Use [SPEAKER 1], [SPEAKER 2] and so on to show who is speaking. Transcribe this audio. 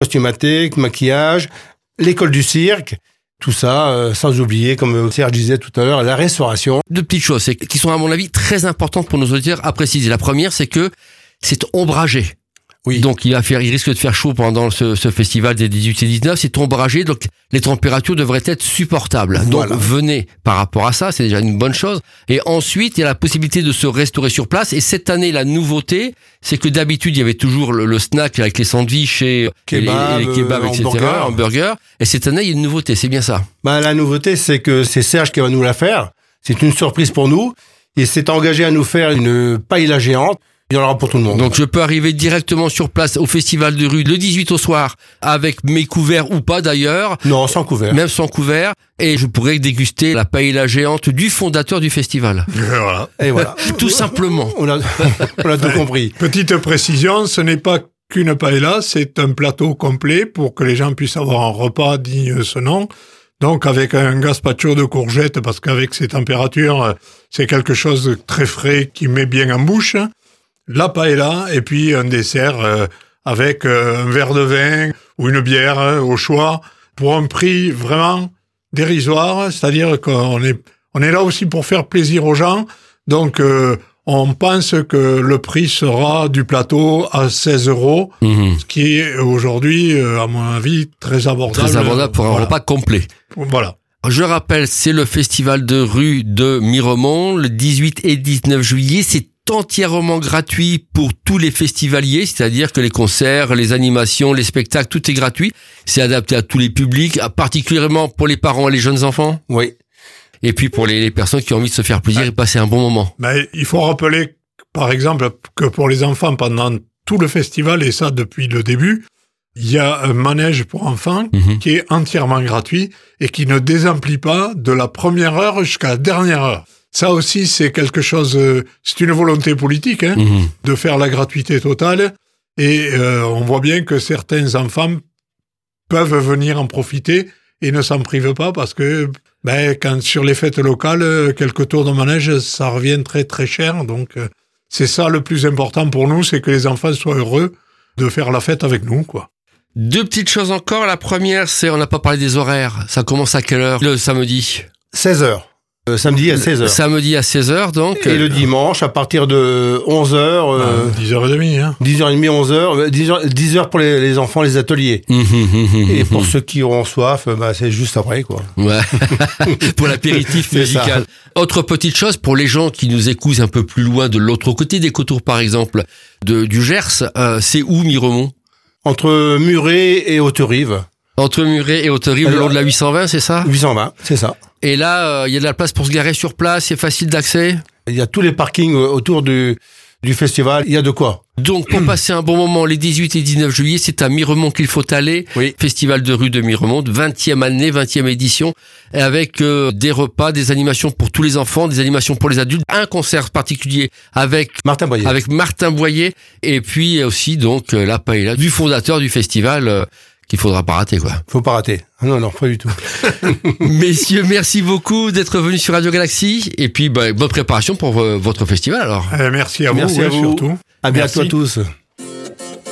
[SPEAKER 1] costumaté, maquillage, l'école du cirque. Tout ça, sans oublier, comme Serge disait tout à l'heure, la restauration.
[SPEAKER 2] Deux petites choses qui sont à mon avis très importantes pour nos auditeurs à préciser. La première, c'est que c'est ombragé.
[SPEAKER 1] Oui.
[SPEAKER 2] Donc il risque de faire chaud pendant ce festival des 18 et 19, c'est ombragé, donc les températures devraient être supportables.
[SPEAKER 1] Voilà.
[SPEAKER 2] Donc venez par rapport à ça, c'est déjà une bonne chose. Et ensuite, il y a la possibilité de se restaurer sur place. Et cette année, la nouveauté, c'est que d'habitude, il y avait toujours le snack avec les sandwichs et
[SPEAKER 1] Kebab,
[SPEAKER 2] les kebabs, etc., hamburger. Et cette année, il y a une nouveauté, c'est bien ça.
[SPEAKER 1] La nouveauté, c'est que c'est Serge qui va nous la faire. C'est une surprise pour nous. Il s'est engagé à nous faire une paella géante. Il y en aura pour tout le monde.
[SPEAKER 2] Donc je peux arriver directement sur place au Festival de Rue le 18 au soir avec mes couverts ou pas d'ailleurs.
[SPEAKER 1] Non, sans couvert.
[SPEAKER 2] Même sans couvert. Et je pourrais déguster la paella géante du fondateur du festival.
[SPEAKER 3] Voilà.
[SPEAKER 1] Et voilà.
[SPEAKER 2] Tout simplement.
[SPEAKER 1] On a tout compris.
[SPEAKER 3] Petite précision, ce n'est pas qu'une paella, c'est un plateau complet pour que les gens puissent avoir un repas digne de ce nom. Donc avec un gazpacho de courgettes, parce qu'avec ces températures, c'est quelque chose de très frais qui met bien en bouche. La paella et puis un dessert avec un verre de vin ou une bière au choix pour un prix vraiment dérisoire, c'est-à-dire qu'on est là aussi pour faire plaisir aux gens. Donc on pense que le prix sera du plateau à 16 €, ce qui est aujourd'hui, à mon avis, très abordable.
[SPEAKER 2] Très abordable pour un repas complet.
[SPEAKER 3] Voilà.
[SPEAKER 2] Je rappelle, c'est le Festival de Rue de Miremont, le 18 et 19 juillet. C'est entièrement gratuit pour tous les festivaliers, c'est-à-dire que les concerts, les animations, les spectacles, tout est gratuit. C'est adapté à tous les publics, particulièrement pour les parents et les jeunes enfants.
[SPEAKER 1] Oui.
[SPEAKER 2] Et puis pour les personnes qui ont envie de se faire plaisir et passer un bon moment.
[SPEAKER 3] Mais il faut rappeler, par exemple, que pour les enfants, pendant tout le festival, et ça depuis le début, il y a un manège pour enfants qui est entièrement gratuit et qui ne désemplit pas de la première heure jusqu'à la dernière heure. Ça aussi, c'est quelque chose, c'est une volonté politique, de faire la gratuité totale. Et on voit bien que certains enfants peuvent venir en profiter et ne s'en privent pas parce que quand sur les fêtes locales, quelques tours de manège, ça revient très très cher. Donc c'est ça le plus important pour nous, c'est que les enfants soient heureux de faire la fête avec nous, quoi.
[SPEAKER 2] Deux petites choses encore. La première, c'est on n'a pas parlé des horaires. Ça commence à quelle heure le samedi?
[SPEAKER 1] 16h. Samedi à 16h.
[SPEAKER 2] Samedi à 16h, donc.
[SPEAKER 1] Et le dimanche, à partir de 11h.
[SPEAKER 3] 10h30,
[SPEAKER 1] 10h30, 11h. 10h pour les enfants, les ateliers. Et pour ceux qui auront soif, c'est juste après, quoi.
[SPEAKER 2] Ouais. Pour l'apéritif musical. Autre petite chose, pour les gens qui nous écoutent un peu plus loin de l'autre côté des Cotours, par exemple, du Gers, c'est où Miremont?
[SPEAKER 1] Entre Muret et Haute-Rive.
[SPEAKER 2] Entre Muret et Haute-Rive, le long de la 820, c'est ça?
[SPEAKER 1] 820, c'est ça.
[SPEAKER 2] Et là, il y a de la place pour se garer sur place, c'est facile d'accès?
[SPEAKER 1] Il y a tous les parkings autour du festival, il y a de quoi.
[SPEAKER 2] Donc, pour passer un bon moment, les 18 et 19 juillet, c'est à Miremont qu'il faut aller.
[SPEAKER 1] Oui.
[SPEAKER 2] Festival de Rue de Miremont, 20e année, 20e édition, avec des repas, des animations pour tous les enfants, des animations pour les adultes, un concert particulier avec Martin Boyer, et puis aussi donc la paella du fondateur du festival, qu'il faudra pas rater, quoi.
[SPEAKER 1] Faut pas rater. Non, pas du tout.
[SPEAKER 2] Messieurs, merci beaucoup d'être venus sur Radio Galaxy. Et puis, bonne préparation pour votre festival, alors.
[SPEAKER 3] Merci à vous, surtout.
[SPEAKER 1] À bientôt à tous.